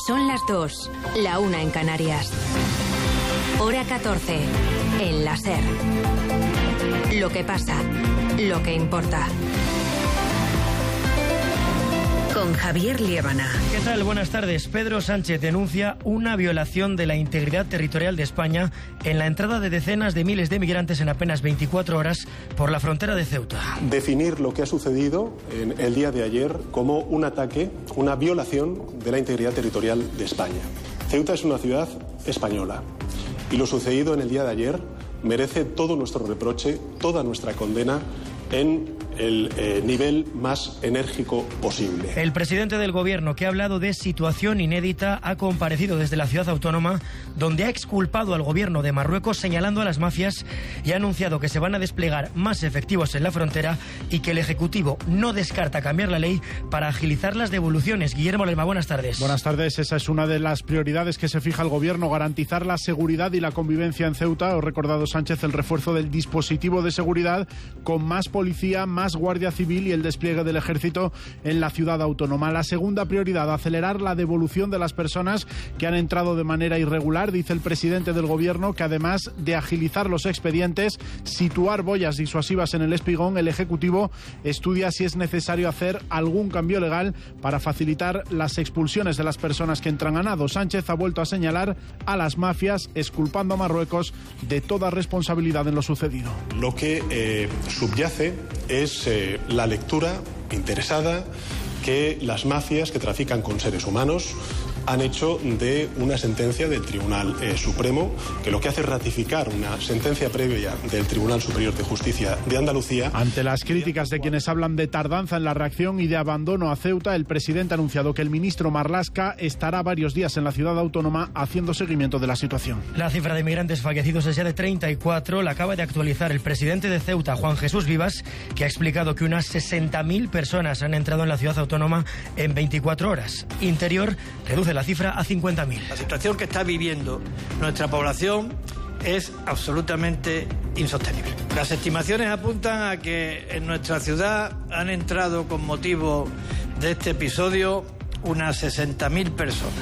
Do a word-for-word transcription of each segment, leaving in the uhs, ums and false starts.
Son las dos, la una en Canarias. Hora catorce, en la SER. Lo que pasa, lo que importa. Con Javier Liébana. ¿Qué tal? Buenas tardes. Pedro Sánchez denuncia una violación de la integridad territorial de España en la entrada de decenas de miles de migrantes en apenas veinticuatro horas por la frontera de Ceuta. Definir lo que ha sucedido en el día de ayer como un ataque, una violación de la integridad territorial de España. Ceuta es una ciudad española y lo sucedido en el día de ayer merece todo nuestro reproche, toda nuestra condena en el eh, nivel más enérgico posible. El presidente del Gobierno, que ha hablado de situación inédita, ha comparecido desde la ciudad autónoma, donde ha exculpado al Gobierno de Marruecos señalando a las mafias y ha anunciado que se van a desplegar más efectivos en la frontera y que el Ejecutivo no descarta cambiar la ley para agilizar las devoluciones. Guillermo Lerma, buenas tardes. Buenas tardes. Esa es una de las prioridades que se fija el Gobierno, garantizar la seguridad y la convivencia en Ceuta. Ha recordado Sánchez el refuerzo del dispositivo de seguridad con más policía, más Guardia Civil y el despliegue del Ejército en la ciudad autónoma. La segunda prioridad, acelerar la devolución de las personas que han entrado de manera irregular. Dice el presidente del Gobierno que además de agilizar los expedientes, situar boyas disuasivas en el espigón, el Ejecutivo estudia si es necesario hacer algún cambio legal para facilitar las expulsiones de las personas que entran a nado. Sánchez ha vuelto a señalar a las mafias, exculpando a Marruecos de toda responsabilidad en lo sucedido. Lo que eh, subyace es eh, la lectura interesada que las mafias que trafican con seres humanos han hecho de una sentencia del Tribunal eh, Supremo, que lo que hace es ratificar una sentencia previa del Tribunal Superior de Justicia de Andalucía. Ante las críticas de quienes hablan de tardanza en la reacción y de abandono a Ceuta, el presidente ha anunciado que el ministro Marlaska estará varios días en la ciudad autónoma haciendo seguimiento de la situación. La cifra de migrantes fallecidos es ya de treinta y cuatro. La acaba de actualizar el presidente de Ceuta, Juan Jesús Vivas, que ha explicado que unas sesenta mil personas han entrado en la ciudad autónoma en veinticuatro horas. Interior reduce la cifra a cincuenta mil. La situación que está viviendo nuestra población es absolutamente insostenible. Las estimaciones apuntan a que en nuestra ciudad han entrado con motivo de este episodio unas sesenta mil personas.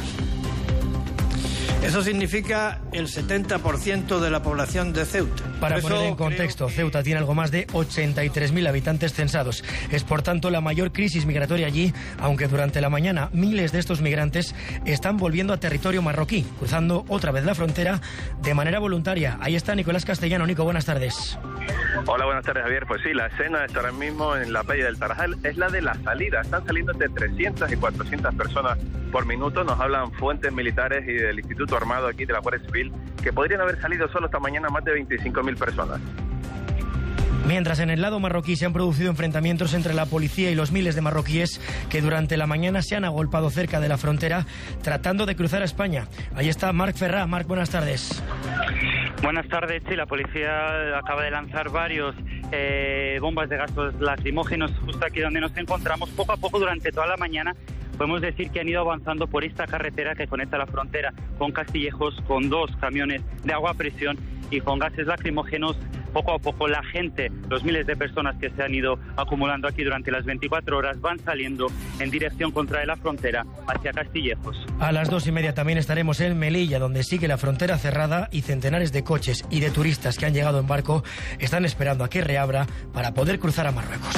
Eso significa el setenta por ciento de la población de Ceuta. Para poner en contexto, que... Ceuta tiene algo más de ochenta y tres mil habitantes censados. Es por tanto la mayor crisis migratoria allí, aunque durante la mañana miles de estos migrantes están volviendo a territorio marroquí, cruzando otra vez la frontera de manera voluntaria. Ahí está Nicolás Castellano. Nico, buenas tardes. Hola, buenas tardes, Javier. Pues sí, la escena está ahora mismo en la playa del Tarajal es la de la salida. Están saliendo entre trescientas y cuatrocientas personas por minuto. Nos hablan fuentes militares y del Instituto Armado aquí de la Guardia Civil que podrían haber salido solo esta mañana más de veinticinco mil personas. Mientras en el lado marroquí se han producido enfrentamientos entre la policía y los miles de marroquíes que durante la mañana se han agolpado cerca de la frontera tratando de cruzar a España. Ahí está Marc Ferrá. Marc, buenas tardes. Buenas tardes. Sí, la policía acaba de lanzar varios eh, bombas de gases lacrimógenos justo aquí donde nos encontramos. Poco a poco durante toda la mañana podemos decir que han ido avanzando por esta carretera que conecta la frontera con Castillejos, con dos camiones de agua a presión y con gases lacrimógenos. Poco a poco la gente, los miles de personas que se han ido acumulando aquí durante las veinticuatro horas, van saliendo en dirección contra de la frontera hacia Castillejos. A las dos y media también estaremos en Melilla, donde sigue la frontera cerrada y centenares de coches y de turistas que han llegado en barco están esperando a que reabra para poder cruzar a Marruecos.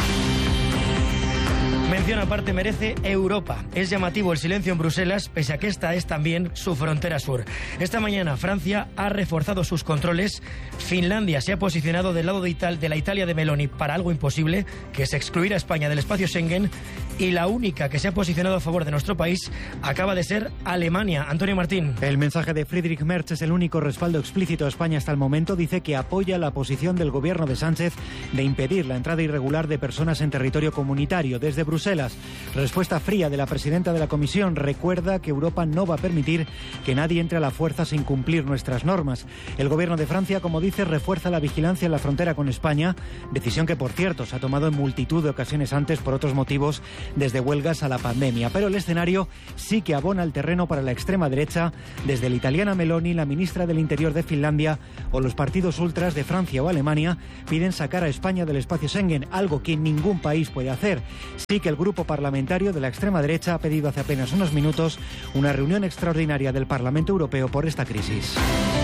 Mención aparte merece Europa. Es llamativo el silencio en Bruselas, pese a que esta es también su frontera sur. Esta mañana Francia ha reforzado sus controles. Finlandia se ha posicionado del lado de, Ital- de la Italia de Meloni para algo imposible, que es excluir a España del espacio Schengen. Y la única que se ha posicionado a favor de nuestro país acaba de ser Alemania. Antonio Martín. El mensaje de Friedrich Merz es el único respaldo explícito a España hasta el momento. Dice que apoya la posición del gobierno de Sánchez de impedir la entrada irregular de personas en territorio comunitario. Desde Bruselas, respuesta fría de la presidenta de la Comisión. Recuerda que Europa no va a permitir que nadie entre a la fuerza sin cumplir nuestras normas. El gobierno de Francia, como dice, refuerza la vigilancia en la frontera con España, decisión que, por cierto, se ha tomado en multitud de ocasiones antes por otros motivos desde huelgas a la pandemia. Pero el escenario sí que abona el terreno para la extrema derecha, desde la italiana Meloni, la ministra del Interior de Finlandia o los partidos ultras de Francia o Alemania piden sacar a España del espacio Schengen, algo que ningún país puede hacer. Sí que el grupo parlamentario de la extrema derecha ha pedido hace apenas unos minutos una reunión extraordinaria del Parlamento Europeo por esta crisis.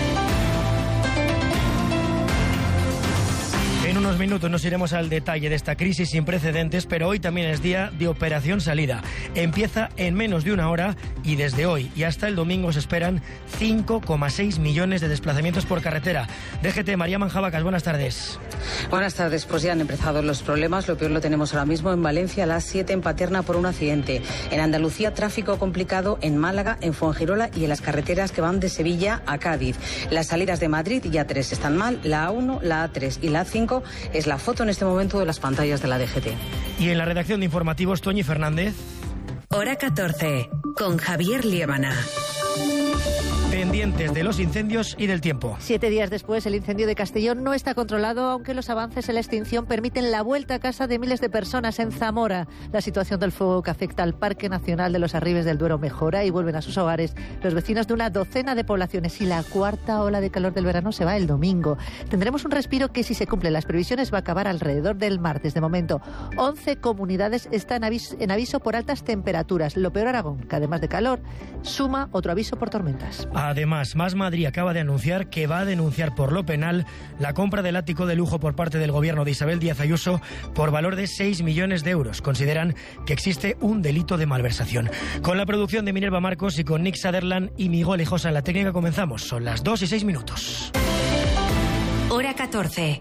En unos minutos nos iremos al detalle de esta crisis sin precedentes, pero hoy también es día de Operación Salida. Empieza en menos de una hora y desde hoy y hasta el domingo se esperan cinco coma seis millones de desplazamientos por carretera. D G T, María Manjabacas, buenas tardes. Buenas tardes, pues ya han empezado los problemas. Lo peor lo tenemos ahora mismo en Valencia, a las siete en Paterna por un accidente. En Andalucía, tráfico complicado en Málaga, en Fuengirola y en las carreteras que van de Sevilla a Cádiz. Las salidas de Madrid y A tres están mal, la A uno, la A tres y la A cinco es la foto en este momento de las pantallas de la D G T. Y en la redacción de informativos, Toñi Fernández. Hora catorce, con Javier Liébana. Pendientes de los incendios y del tiempo. Siete días después, el incendio de Castellón no está controlado, aunque los avances en la extinción permiten la vuelta a casa de miles de personas en Zamora. La situación del fuego que afecta al Parque Nacional de los Arribes del Duero mejora y vuelven a sus hogares los vecinos de una docena de poblaciones. Y la cuarta ola de calor del verano se va el domingo. Tendremos un respiro que, si se cumplen las previsiones, va a acabar alrededor del martes. De momento, once comunidades están en aviso por altas temperaturas. Lo peor, Aragón, que además de calor, suma otro aviso por tormentas. Además, Más Madrid acaba de anunciar que va a denunciar por lo penal la compra del ático de lujo por parte del gobierno de Isabel Díaz Ayuso por valor de seis millones de euros. Consideran que existe un delito de malversación. Con la producción de Minerva Marcos y con Nick Sutherland y Miguel Ejosa en la técnica comenzamos. Son las dos y seis minutos. Hora catorce.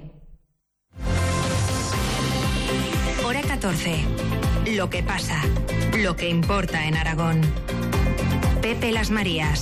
Hora catorce. Lo que pasa, lo que importa en Aragón. Pepe Las Marías.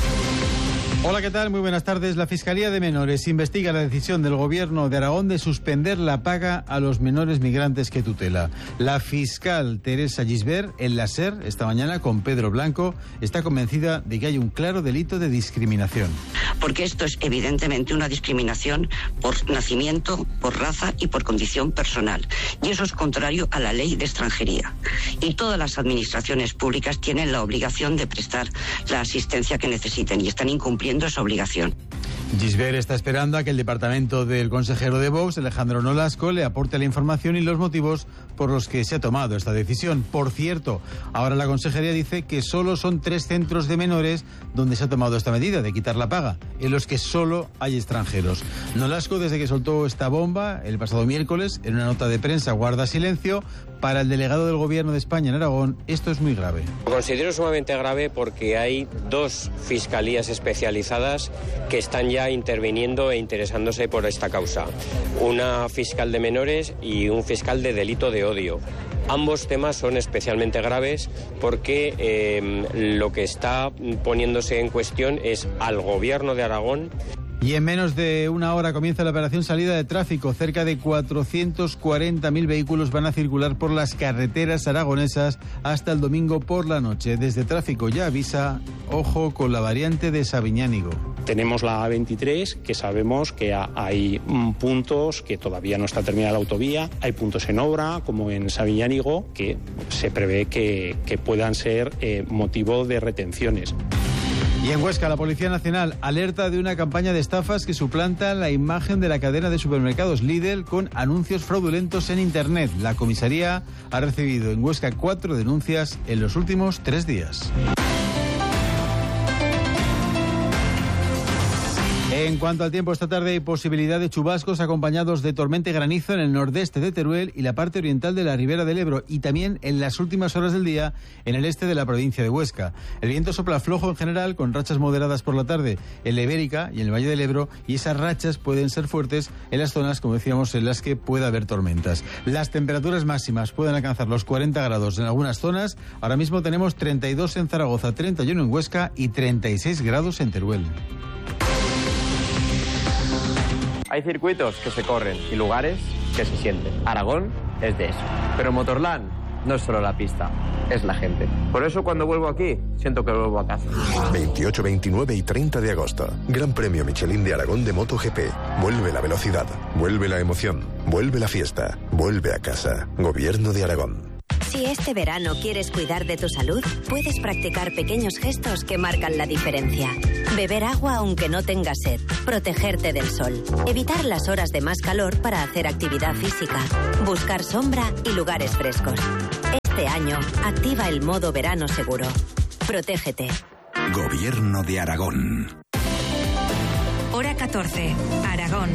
Hola, ¿qué tal? Muy buenas tardes. La Fiscalía de Menores investiga la decisión del Gobierno de Aragón de suspender la paga a los menores migrantes que tutela. La fiscal Teresa Gisbert, en la SER, esta mañana con Pedro Blanco, está convencida de que hay un claro delito de discriminación. Porque esto es evidentemente una discriminación por nacimiento, por raza y por condición personal. Y eso es contrario a la ley de extranjería. Y todas las administraciones públicas tienen la obligación de prestar la asistencia que necesiten y están incumpliendo esa obligación. Gisbert está esperando a que el departamento del consejero de Vox, Alejandro Nolasco, le aporte la información y los motivos por los que se ha tomado esta decisión. Por cierto, ahora la consejería dice que solo son tres centros de menores donde se ha tomado esta medida de quitar la paga, en los que solo hay extranjeros. Nolasco, desde que soltó esta bomba el pasado miércoles, en una nota de prensa guarda silencio. Para el delegado del Gobierno de España en Aragón, esto es muy grave. Lo considero sumamente grave porque hay dos fiscalías especializadas que están ya interviniendo e interesándose por esta causa. Una fiscal de menores y un fiscal de delito de odio. Ambos temas son especialmente graves porque eh, lo que está poniéndose en cuestión es al Gobierno de Aragón. Y en menos de una hora comienza la operación salida de tráfico. Cerca de cuatrocientos cuarenta mil vehículos van a circular por las carreteras aragonesas hasta el domingo por la noche. Desde Tráfico ya avisa, ojo con la variante de Sabiñánigo. Tenemos la A veintitrés, que sabemos que hay puntos que todavía no está terminada la autovía, hay puntos en obra, como en Sabiñánigo, que se prevé que, que puedan ser eh, motivo de retenciones. Y en Huesca, la Policía Nacional alerta de una campaña de estafas que suplanta la imagen de la cadena de supermercados Lidl con anuncios fraudulentos en Internet. La comisaría ha recibido en Huesca cuatro denuncias en los últimos tres días. En cuanto al tiempo, esta tarde hay posibilidad de chubascos acompañados de tormenta y granizo en el nordeste de Teruel y la parte oriental de la Ribera del Ebro, y también en las últimas horas del día en el este de la provincia de Huesca. El viento sopla flojo en general, con rachas moderadas por la tarde en la Ibérica y en el Valle del Ebro, y esas rachas pueden ser fuertes en las zonas, como decíamos, en las que puede haber tormentas. Las temperaturas máximas pueden alcanzar los cuarenta grados en algunas zonas. Ahora mismo tenemos treinta y dos en Zaragoza, treinta y uno en Huesca y treinta y seis grados en Teruel. Hay circuitos que se corren y lugares que se sienten. Aragón es de eso. Pero Motorland no es solo la pista, es la gente. Por eso cuando vuelvo aquí, siento que vuelvo a casa. veintiocho, veintinueve y treinta de agosto. Gran Premio Michelin de Aragón de MotoGP. Vuelve la velocidad, vuelve la emoción, vuelve la fiesta, vuelve a casa. Gobierno de Aragón. Si este verano quieres cuidar de tu salud, puedes practicar pequeños gestos que marcan la diferencia. Beber agua aunque no tengas sed, protegerte del sol, evitar las horas de más calor para hacer actividad física, buscar sombra y lugares frescos. Este año, activa el modo verano seguro. Protégete. Gobierno de Aragón. Hora catorce, Aragón.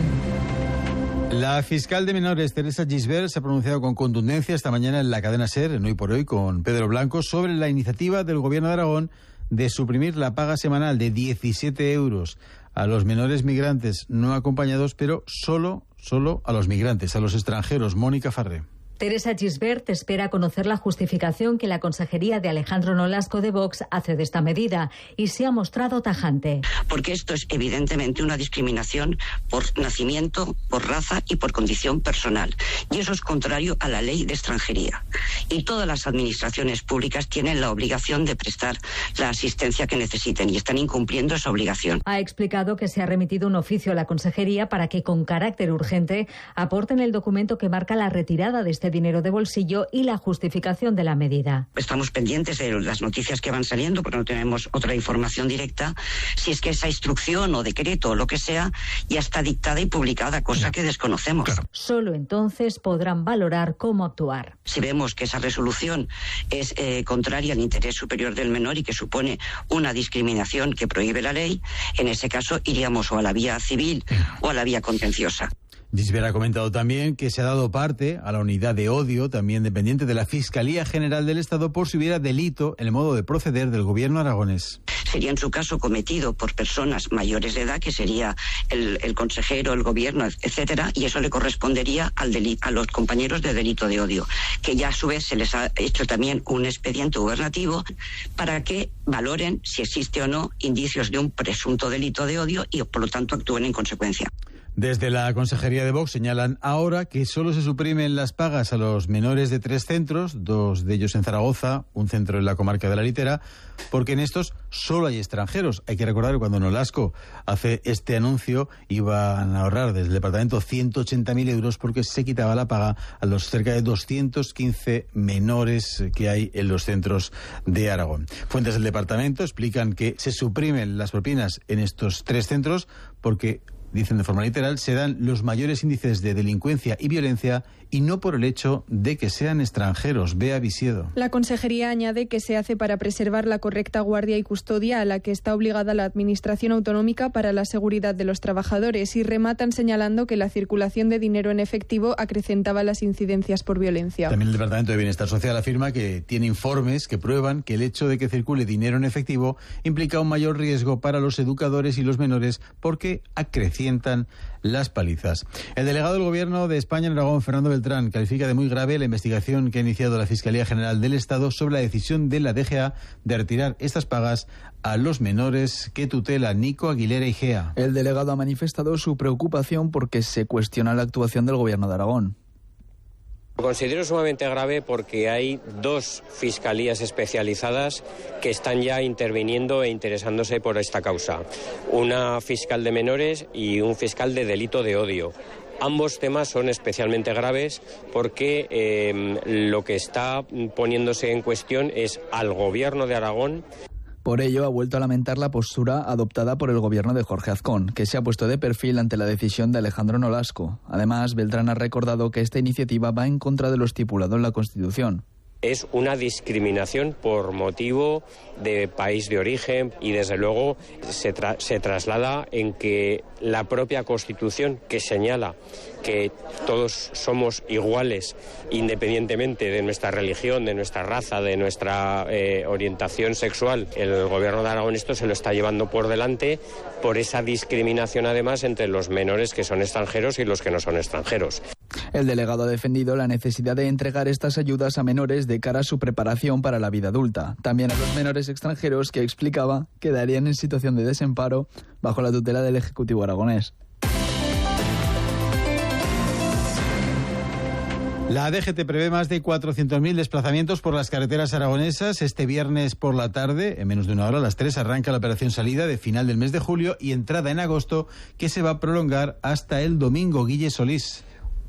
La fiscal de menores, Teresa Gisbert, se ha pronunciado con contundencia esta mañana en la cadena SER, en Hoy por Hoy, con Pedro Blanco, sobre la iniciativa del Gobierno de Aragón de suprimir la paga semanal de diecisiete euros a los menores migrantes no acompañados, pero solo, solo a los migrantes, a los extranjeros. Mónica Farré. Teresa Gisbert espera conocer la justificación que la consejería de Alejandro Nolasco de Vox hace de esta medida y se ha mostrado tajante. Porque esto es evidentemente una discriminación por nacimiento, por raza y por condición personal. Y eso es contrario a la ley de extranjería. Y todas las administraciones públicas tienen la obligación de prestar la asistencia que necesiten y están incumpliendo esa obligación. Ha explicado que se ha remitido un oficio a la consejería para que con carácter urgente aporten el documento que marca la retirada de este dinero de bolsillo y la justificación de la medida. Estamos pendientes de las noticias que van saliendo porque no tenemos otra información directa, si es que esa instrucción o decreto o lo que sea ya está dictada y publicada, cosa que desconocemos. Claro. Solo entonces podrán valorar cómo actuar. Si vemos que esa resolución es eh, contraria al interés superior del menor y que supone una discriminación que prohíbe la ley, en ese caso iríamos o a la vía civil o a la vía contenciosa. Gisbert ha comentado también que se ha dado parte a la unidad de odio, también dependiente de la Fiscalía General del Estado, por si hubiera delito en el modo de proceder del gobierno aragonés. Sería en su caso cometido por personas mayores de edad, que sería el, el consejero, el gobierno, etcétera, y eso le correspondería al deli- a los compañeros de delito de odio, que ya a su vez se les ha hecho también un expediente gubernativo para que valoren si existe o no indicios de un presunto delito de odio y por lo tanto actúen en consecuencia. Desde la Consejería de Vox señalan ahora que solo se suprimen las pagas a los menores de tres centros, dos de ellos en Zaragoza, un centro en la comarca de la Litera, porque en estos solo hay extranjeros. Hay que recordar que cuando Nolasco hace este anuncio iban a ahorrar desde el departamento ciento ochenta mil euros porque se quitaba la paga a los cerca de doscientos quince menores que hay en los centros de Aragón. Fuentes del departamento explican que se suprimen las propinas en estos tres centros porque, dicen de forma literal, se dan los mayores índices de delincuencia y violencia y no por el hecho de que sean extranjeros. Bea Visiedo. La consejería añade que se hace para preservar la correcta guardia y custodia a la que está obligada la Administración Autonómica para la seguridad de los trabajadores y rematan señalando que la circulación de dinero en efectivo acrecentaba las incidencias por violencia. También el Departamento de Bienestar Social afirma que tiene informes que prueban que el hecho de que circule dinero en efectivo implica un mayor riesgo para los educadores y los menores porque acrecientan las palizas. El delegado del Gobierno de España en Aragón, Fernando Beltrán, califica de muy grave la investigación que ha iniciado la Fiscalía General del Estado sobre la decisión de la D G A de retirar estas pagas a los menores que tutela Nico Aguilera Igea. El delegado ha manifestado su preocupación porque se cuestiona la actuación del Gobierno de Aragón. Lo considero sumamente grave porque hay dos fiscalías especializadas que están ya interviniendo e interesándose por esta causa. Una fiscal de menores y un fiscal de delito de odio. Ambos temas son especialmente graves porque eh, lo que está poniéndose en cuestión es al Gobierno de Aragón. Por ello, ha vuelto a lamentar la postura adoptada por el gobierno de Jorge Azcón, que se ha puesto de perfil ante la decisión de Alejandro Nolasco. Además, Beltrán ha recordado que esta iniciativa va en contra de lo estipulado en la Constitución. Es una discriminación por motivo de país de origen y desde luego se, tra- se traslada en que la propia Constitución, que señala que todos somos iguales independientemente de nuestra religión, de nuestra raza, de nuestra eh, orientación sexual, el Gobierno de Aragón esto se lo está llevando por delante por esa discriminación además entre los menores que son extranjeros y los que no son extranjeros. El delegado ha defendido la necesidad de entregar estas ayudas a menores de cara a su preparación para la vida adulta. También a los menores extranjeros que explicaba quedarían en situación de desamparo bajo la tutela del Ejecutivo aragonés. La D G T prevé más de cuatrocientos mil desplazamientos por las carreteras aragonesas. Este viernes por la tarde, en menos de una hora, a las tres, arranca la operación salida de final del mes de julio y entrada en agosto, que se va a prolongar hasta el domingo. Guille Solís.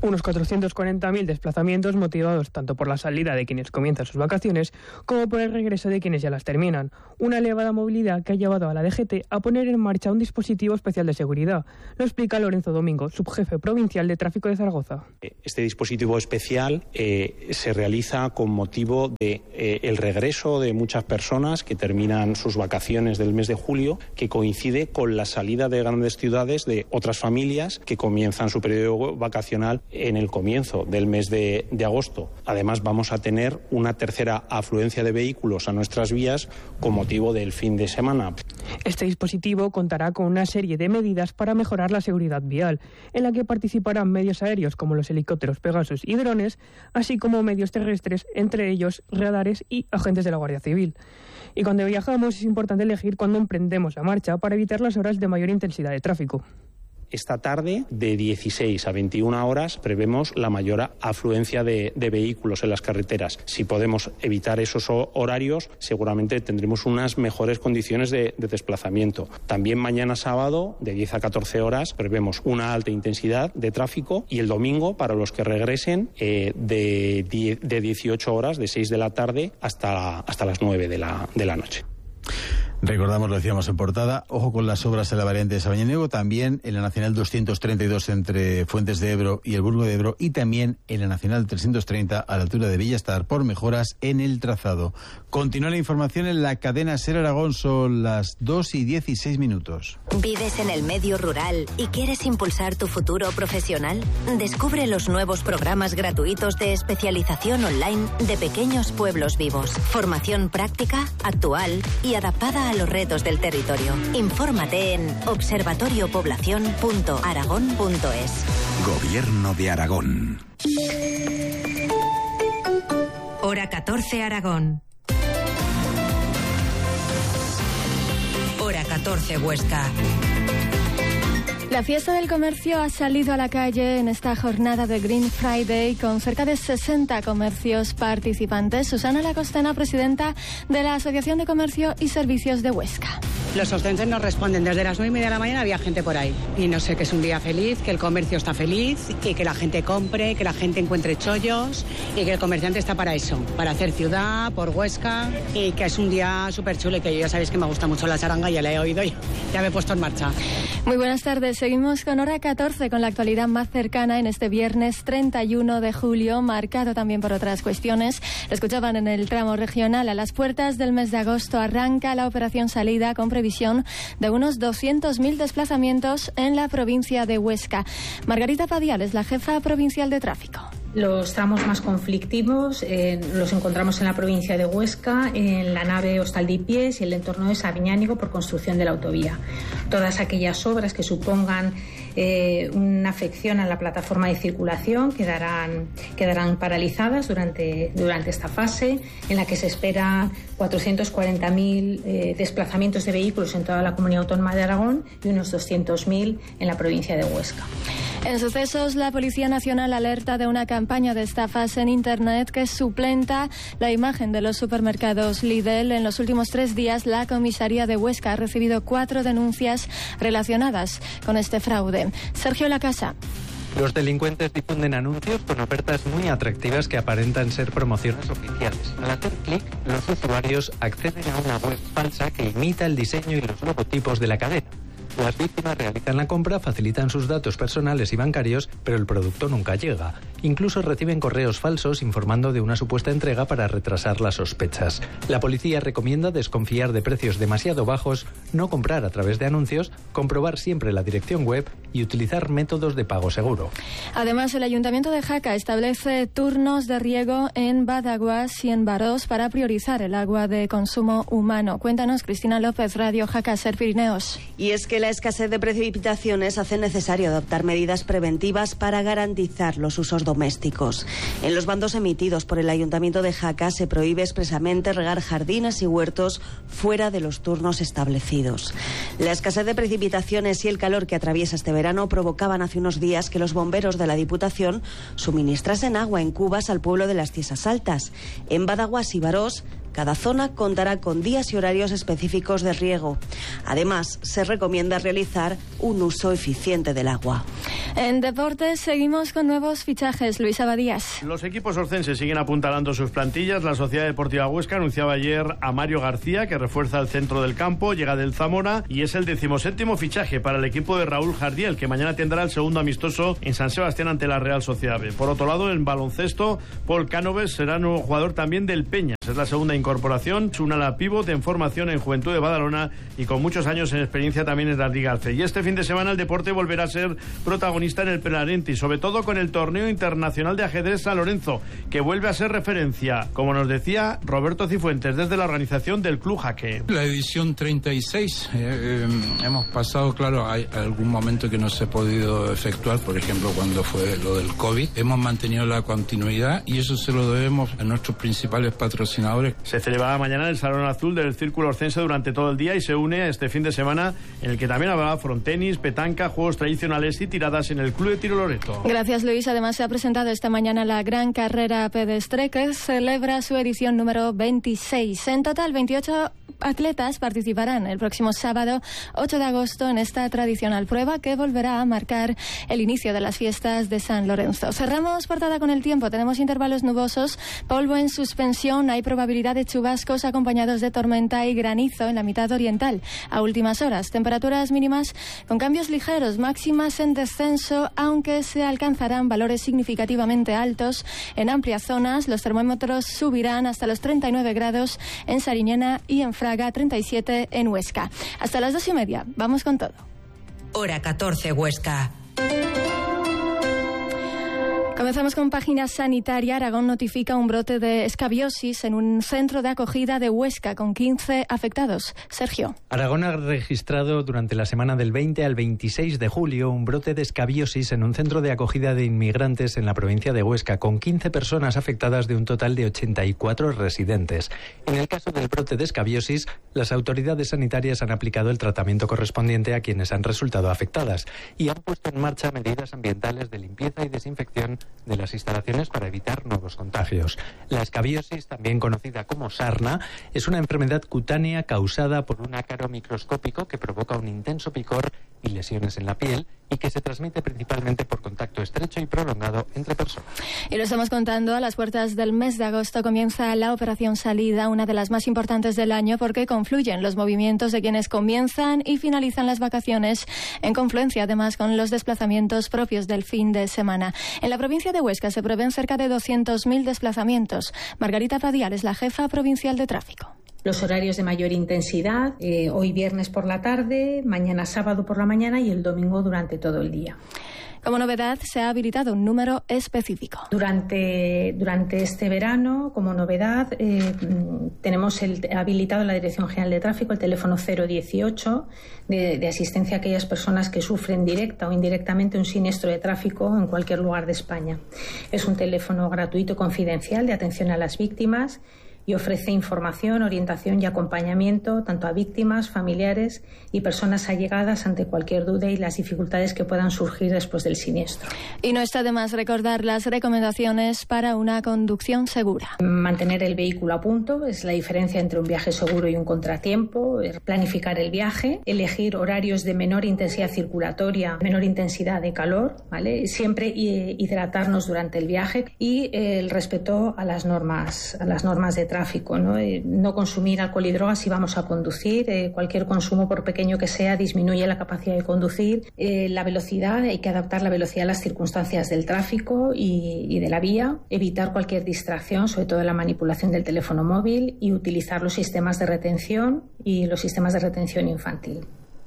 Unos cuatrocientos cuarenta mil desplazamientos motivados tanto por la salida de quienes comienzan sus vacaciones como por el regreso de quienes ya las terminan. Una elevada movilidad que ha llevado a la D G T a poner en marcha un dispositivo especial de seguridad. Lo explica Lorenzo Domingo, subjefe provincial de tráfico de Zaragoza. Este dispositivo especial eh, se realiza con motivo de eh, el regreso de muchas personas que terminan sus vacaciones del mes de julio, que coincide con la salida de grandes ciudades de otras familias que comienzan su periodo vacacional en el comienzo del mes de, de agosto. Además, vamos a tener una tercera afluencia de vehículos a nuestras vías con motivo del fin de semana. Este dispositivo contará con una serie de medidas para mejorar la seguridad vial, en la que participarán medios aéreos como los helicópteros Pegasus y drones, así como medios terrestres, entre ellos radares y agentes de la Guardia Civil. Y cuando viajamos es importante elegir cuándo emprendemos la marcha para evitar las horas de mayor intensidad de tráfico. Esta tarde, de dieciséis a veintiuna horas, prevemos la mayor afluencia de, de vehículos en las carreteras. Si podemos evitar esos horarios, seguramente tendremos unas mejores condiciones de, de desplazamiento. También mañana sábado, de diez a catorce horas, prevemos una alta intensidad de tráfico y el domingo, para los que regresen, eh, de, diez, de dieciocho horas, de seis de la tarde hasta, hasta las nueve de la, de la noche. Recordamos, lo decíamos en portada, ojo con las obras en la variante de Sabañánigo, también en la Nacional doscientos treinta y dos entre Fuentes de Ebro y el Burgo de Ebro, y también en la Nacional trescientos treinta a la altura de Villastar por mejoras en el trazado. Continúa la información en la cadena SER Aragón, son las dos y dieciséis minutos. ¿Vives en el medio rural y quieres impulsar tu futuro profesional? Descubre los nuevos programas gratuitos de especialización online de Pequeños Pueblos Vivos. Formación práctica, actual y adaptada a los retos del territorio. Infórmate en observatorio población punto aragón punto es. Gobierno de Aragón. Hora catorce Aragón. Hora catorce Huesca. La fiesta del comercio ha salido a la calle en esta jornada de Green Friday con cerca de sesenta comercios participantes. Susana Lacostena, presidenta de la Asociación de Comercio y Servicios de Huesca. Los ostenses nos responden, desde las nueve y media de la mañana había gente por ahí. Y no sé, que es un día feliz, que el comercio está feliz, y que la gente compre, que la gente encuentre chollos, y que el comerciante está para eso, para hacer ciudad, por Huesca, y que es un día súper chulo, y que ya sabéis que me gusta mucho la charanga, ya la he oído y ya me he puesto en marcha. Muy buenas tardes, seguimos con Hora catorce, con la actualidad más cercana en este viernes treinta y uno de julio, marcado también por otras cuestiones. Lo escuchaban en el tramo regional. A las puertas del mes de agosto arranca la operación salida con previsión de unos doscientos mil desplazamientos en la provincia de Huesca. Margarita Padial es la jefa provincial de tráfico. Los tramos más conflictivos eh, los encontramos en la provincia de Huesca, en la nave Hostaldipiés y el entorno de Sabiñánigo por construcción de la autovía. Todas aquellas obras que supongan eh, una afección a la plataforma de circulación quedarán, quedarán paralizadas durante, durante esta fase, en la que se espera cuatrocientos cuarenta mil eh, desplazamientos de vehículos en toda la comunidad autónoma de Aragón y unos doscientos mil en la provincia de Huesca. En sucesos, la Policía Nacional alerta de una campaña de estafas en Internet que suplenta la imagen de los supermercados Lidl. En los últimos tres días, la comisaría de Huesca ha recibido cuatro denuncias relacionadas con este fraude. Sergio Lacasa. Los delincuentes difunden anuncios con ofertas muy atractivas que aparentan ser promociones oficiales. Al hacer clic, los usuarios acceden a una web falsa que imita el diseño y los logotipos de la cadena. Las víctimas realizan la compra, facilitan sus datos personales y bancarios, pero el producto nunca llega. Incluso reciben correos falsos informando de una supuesta entrega para retrasar las sospechas. La policía recomienda desconfiar de precios demasiado bajos, no comprar a través de anuncios, comprobar siempre la dirección web y utilizar métodos de pago seguro. Además, el Ayuntamiento de Jaca establece turnos de riego en Badaguas y en Barós para priorizar el agua de consumo humano. Cuéntanos, Cristina López, Radio Jaca, Ser Pirineos. Y es que la escasez de precipitaciones hace necesario adoptar medidas preventivas para garantizar los usos domésticos. En los bandos emitidos por el Ayuntamiento de Jaca se prohíbe expresamente regar jardines y huertos fuera de los turnos establecidos. La escasez de precipitaciones y el calor que atraviesa este verano provocaban hace unos días que los bomberos de la Diputación suministrasen agua en cubas al pueblo de las Ciesas Altas. En Badaguas y Barós Cada zona contará con días y horarios específicos de riego. Además, se recomienda realizar un uso eficiente del agua. En deportes seguimos con nuevos fichajes. Luis Abadías. Los equipos orcenses siguen apuntalando sus plantillas. La Sociedad Deportiva Huesca anunciaba ayer a Mario García, que refuerza el centro del campo, llega del Zamora y es el decimoséptimo fichaje para el equipo de Raúl Jardiel, que mañana tendrá el segundo amistoso en San Sebastián ante la Real Sociedad B. Por otro lado, en baloncesto, Paul Cánovas será nuevo jugador también del Peñas. Es la segunda incorporación, es una ala pívot en formación en Juventud de Badalona y con muchos años en experiencia también en la Liga Alce. Y este fin de semana el deporte volverá a ser protagonista en el Penarenti, sobre todo con el torneo internacional de ajedrez San Lorenzo, que vuelve a ser referencia, como nos decía Roberto Cifuentes desde la organización del Club Jaque. La edición treinta y seis, eh, eh, hemos pasado, claro, hay algún momento que no se ha podido efectuar, por ejemplo cuando fue lo del COVID. Hemos mantenido la continuidad y eso se lo debemos a nuestros principales patrocinadores. Se celebrará mañana el Salón Azul del Círculo Orcense durante todo el día y se une a este fin de semana en el que también habrá frontenis, petanca, juegos tradicionales y tiradas en el Club de Tiro Loreto. Gracias, Luis. Además se ha presentado esta mañana la Gran Carrera Pedestre, que celebra su edición número veintiséis. En total, veintiocho atletas participarán el próximo sábado ocho de agosto en esta tradicional prueba que volverá a marcar el inicio de las fiestas de San Lorenzo. Cerramos portada con el tiempo. Tenemos intervalos nubosos, polvo en suspensión, hay probabilidad de chubascos acompañados de tormenta y granizo en la mitad oriental a últimas horas. Temperaturas mínimas con cambios ligeros, máximas en descenso, aunque se alcanzarán valores significativamente altos en amplias zonas. Los termómetros subirán hasta los treinta y nueve grados en Sariñena y en Fraga, treinta y siete en Huesca. Hasta las dos y media. Vamos con todo. Hora catorce, Huesca. Comenzamos con página sanitaria. Aragón notifica un brote de escabiosis en un centro de acogida de Huesca con quince afectados. Sergio. Aragón ha registrado durante la semana del veinte al veintiséis de julio un brote de escabiosis en un centro de acogida de inmigrantes en la provincia de Huesca, con quince personas afectadas de un total de ochenta y cuatro residentes. En el caso del brote de escabiosis, las autoridades sanitarias han aplicado el tratamiento correspondiente a quienes han resultado afectadas y han puesto en marcha medidas ambientales de limpieza y desinfección de las instalaciones para evitar nuevos contagios. La escabiosis, también conocida como sarna, es una enfermedad cutánea causada por un ácaro microscópico que provoca un intenso picor y lesiones en la piel y que se transmite principalmente por contacto estrecho y prolongado entre personas. Y lo estamos contando, a las puertas del mes de agosto comienza la Operación Salida, una de las más importantes del año porque confluyen los movimientos de quienes comienzan y finalizan las vacaciones en confluencia además con los desplazamientos propios del fin de semana. En la provincia de Huesca se prevén cerca de doscientos mil desplazamientos. Margarita Padial es la jefa provincial de tráfico. Los horarios de mayor intensidad, eh, hoy viernes por la tarde, mañana sábado por la mañana y el domingo durante todo el día. Como novedad, se ha habilitado un número específico. Durante, durante este verano, como novedad, eh, tenemos el, habilitado en la Dirección General de Tráfico el teléfono cero dieciocho de, de asistencia a aquellas personas que sufren directa o indirectamente un siniestro de tráfico en cualquier lugar de España. Es un teléfono gratuito y confidencial de atención a las víctimas y ofrece información, orientación y acompañamiento tanto a víctimas, familiares y personas allegadas ante cualquier duda y las dificultades que puedan surgir después del siniestro. Y no está de más recordar las recomendaciones para una conducción segura. Mantener el vehículo a punto es la diferencia entre un viaje seguro y un contratiempo. Planificar el viaje, elegir horarios de menor intensidad circulatoria, menor intensidad de calor, ¿vale? Siempre hidratarnos durante el viaje y el respeto a las normas, a las normas de tráfico, ¿no? Eh, no consumir alcohol y drogas si vamos a conducir. Eh, cualquier consumo, por pequeño que sea, disminuye la capacidad de conducir. Eh, la velocidad, hay que adaptar la velocidad a las circunstancias del tráfico y, y de la vía. Evitar cualquier distracción, sobre todo la manipulación del teléfono móvil, y utilizar los sistemas de retención y los sistemas de retención infantil.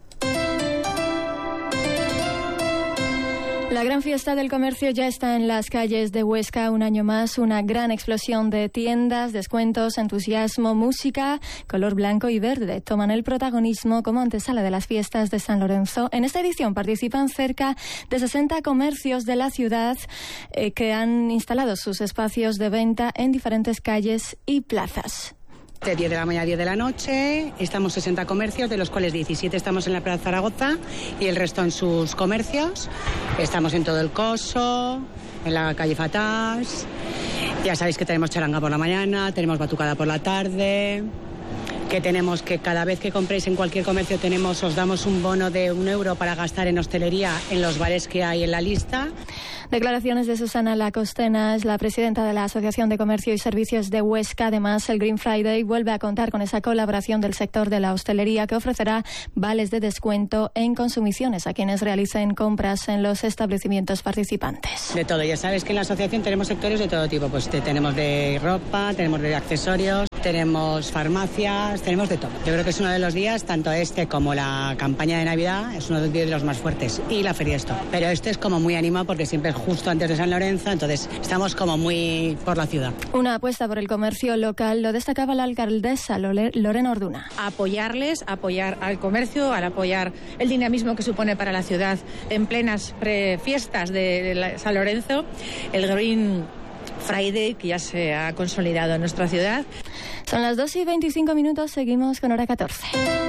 La gran fiesta del comercio ya está en las calles de Huesca un año más, una gran explosión de tiendas, descuentos, entusiasmo, música, color blanco y verde toman el protagonismo como antesala de las fiestas de San Lorenzo. En esta edición participan cerca de sesenta comercios de la ciudad eh, que han instalado sus espacios de venta en diferentes calles y plazas. De diez de la mañana a diez de la noche, estamos sesenta comercios, de los cuales diecisiete estamos en la Plaza Zaragoza y el resto en sus comercios. Estamos en todo el Coso, en la calle Fatás Ya sabéis que tenemos charanga por la mañana, tenemos batucada por la tarde, que tenemos que cada vez que compréis en cualquier comercio tenemos, os damos un bono de un euro para gastar en hostelería en los bares que hay en la lista. Declaraciones de Susana Lacostena, es la presidenta de la Asociación de Comercio y Servicios de Huesca. Además, el Green Friday vuelve a contar con esa colaboración del sector de la hostelería que ofrecerá vales de descuento en consumiciones a quienes realicen compras en los establecimientos participantes. De todo, ya sabes que en la asociación tenemos sectores de todo tipo, pues tenemos de ropa, tenemos de accesorios, tenemos farmacias, tenemos de todo. Yo creo que es uno de los días, tanto este como la campaña de Navidad, es uno de los días de los más fuertes, y la feria esto. Pero este es como muy animado porque siempre es justo antes de San Lorenzo, entonces estamos como muy por la ciudad. Una apuesta por el comercio local, lo destacaba la alcaldesa Lorena Orduna. Apoyarles, apoyar al comercio, al apoyar el dinamismo que supone para la ciudad en plenas fiestas de, de la, San Lorenzo, el Green Friday que ya se ha consolidado en nuestra ciudad. Son las dos y veinticinco minutos, seguimos con hora catorce.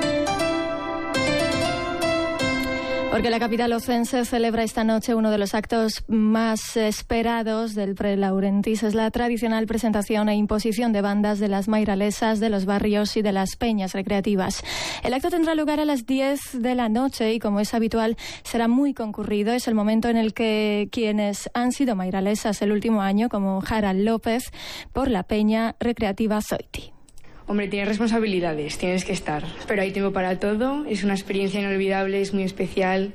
Porque la capital ocense celebra esta noche uno de los actos más esperados del Prelaurentis. Es la tradicional presentación e imposición de bandas de las mairalesas de los barrios y de las peñas recreativas. El acto tendrá lugar a las diez de la noche y, como es habitual, será muy concurrido. Es el momento en el que quienes han sido mairalesas el último año, como Jara López, por la peña recreativa Zoiti. Hombre, tienes responsabilidades, tienes que estar, pero hay tiempo para todo, es una experiencia inolvidable, es muy especial,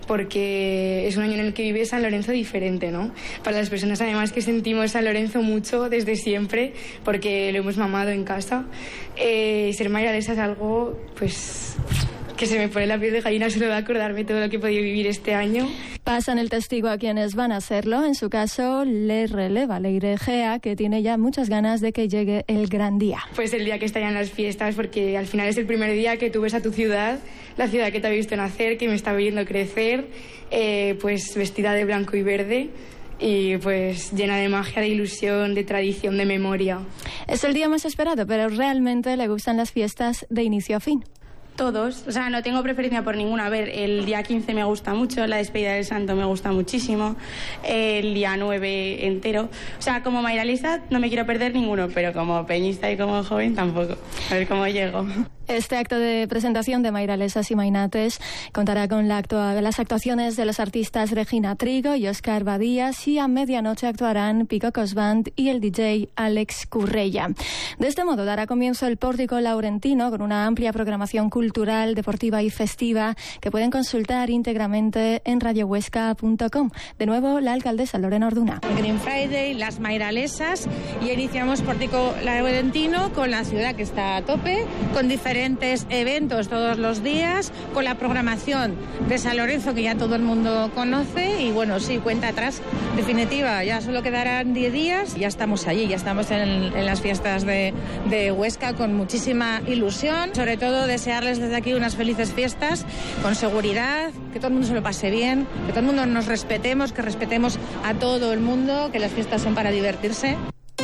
porque es un año en el que vive San Lorenzo diferente, ¿no? Para las personas además que sentimos San Lorenzo mucho desde siempre, porque lo hemos mamado en casa, eh, ser mairalesa es algo, pues, que se me pone la piel de gallina solo de acordarme todo lo que he podido vivir este año. Pasan el testigo a quienes van a hacerlo. En su caso, le releva Leire Gea, que tiene ya muchas ganas de que llegue el gran día. Pues el día que estallan las fiestas, porque al final es el primer día que tú ves a tu ciudad, la ciudad que te ha visto nacer, que me está viendo crecer, eh, pues vestida de blanco y verde. Y pues llena de magia, de ilusión, de tradición, de memoria. Es el día más esperado, pero realmente le gustan las fiestas de inicio a fin. Todos, o sea, no tengo preferencia por ninguna. A ver, el día quince me gusta mucho, la despedida del santo me gusta muchísimo, el día nueve entero. O sea, como mairalesa no me quiero perder ninguno, pero como peñista y como joven tampoco. A ver cómo llego. Este acto de presentación de mairalesas y mainates contará con la actua- las actuaciones de los artistas Regina Trigo y Óscar Badías, y a medianoche actuarán Pico Cosband y el D J Alex Currella. De este modo dará comienzo el Pórtico Laurentino con una amplia programación cultural, deportiva y festiva que pueden consultar íntegramente en radio huesca punto com. De nuevo, la alcaldesa Lorena Orduna. Green Friday, las mairalesas, y iniciamos Pórtico Laurentino con la ciudad que está a tope, con diferentes eventos todos los días, con la programación de San Lorenzo que ya todo el mundo conoce, y bueno, sí, cuenta atrás definitiva, ya solo quedarán diez días, ya estamos allí, ya estamos en, en las fiestas de, de Huesca con muchísima ilusión, sobre todo desearles desde aquí unas felices fiestas, con seguridad, que todo el mundo se lo pase bien, que todo el mundo nos respetemos, que respetemos a todo el mundo, que las fiestas son para divertirse.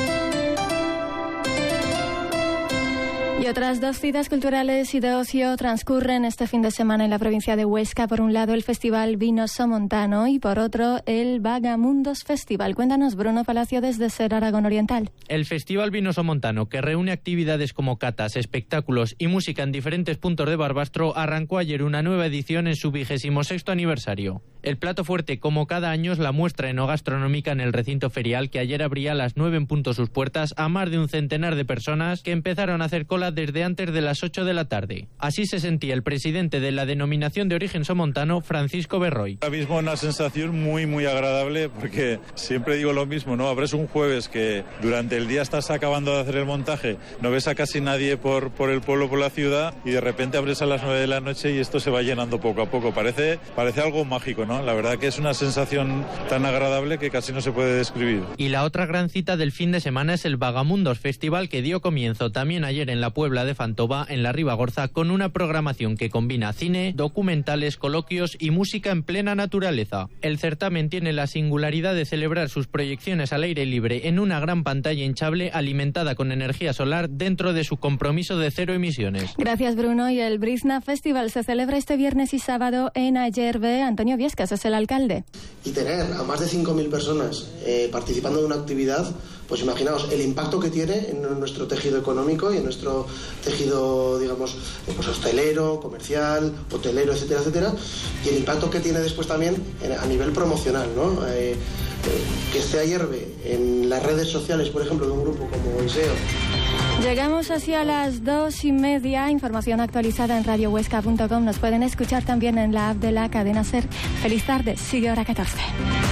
Y otras dos citas culturales y de ocio transcurren este fin de semana en la provincia de Huesca. Por un lado, el Festival Vino Somontano y por otro, el Vagamundos Festival. Cuéntanos, Bruno Palacio, desde Ser Aragón Oriental. El Festival Vino Somontano, que reúne actividades como catas, espectáculos y música en diferentes puntos de Barbastro, arrancó ayer una nueva edición en su vigésimo sexto aniversario. El plato fuerte, como cada año, es la muestra enogastronómica en el recinto ferial, que ayer abría a las nueve en punto sus puertas a más de un centenar de personas que empezaron a hacer cola desde antes de las ocho de la tarde. Así se sentía el presidente de la denominación de origen somontano, Francisco Berroy. Ahora mismo una sensación muy muy agradable, porque siempre digo lo mismo, ¿no? Abres un jueves que durante el día estás acabando de hacer el montaje, no ves a casi nadie por, por el pueblo, por la ciudad, y de repente abres a las nueve de la noche y esto se va llenando poco a poco. Parece, parece algo mágico, ¿no? La verdad que es una sensación tan agradable que casi no se puede describir. Y la otra gran cita del fin de semana es el Vagamundos Festival, que dio comienzo también ayer en la Puebla de Fantova, en la Ribagorza, con una programación que combina cine, documentales, coloquios y música en plena naturaleza. El certamen tiene la singularidad de celebrar sus proyecciones al aire libre en una gran pantalla hinchable alimentada con energía solar dentro de su compromiso de cero emisiones. Gracias, Bruno. Y el Brizna Festival se celebra este viernes y sábado en Ayerbe. Antonio Viescas es el alcalde. Y tener a más de cinco mil personas eh, participando de una actividad pues imaginaos el impacto que tiene en nuestro tejido económico y en nuestro tejido, digamos, pues hostelero, comercial, hotelero, etcétera, etcétera, y el impacto que tiene después también a nivel promocional, ¿no? Eh, que esté Ayerbe en las redes sociales, por ejemplo, de un grupo como Iseo. Llegamos hacia las dos y media. Información actualizada en radio huesca punto com. Nos pueden escuchar también en la app de la cadena SER. Feliz tarde. Sigue Hora catorce.